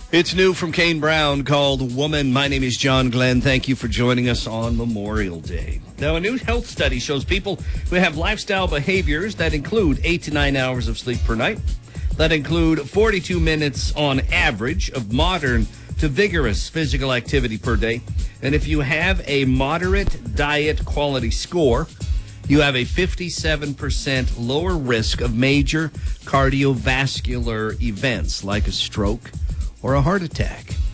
It's new from Kane Brown called Woman. My name is John Glenn. Thank you for joining us on Memorial Day. Now, a new health study shows people who have lifestyle behaviors that include 8 to 9 hours of sleep per night, that include 42 minutes on average of modern to vigorous physical activity per day, and if you have a moderate diet quality score, you have a 57% lower risk of major cardiovascular events like a stroke or a heart attack.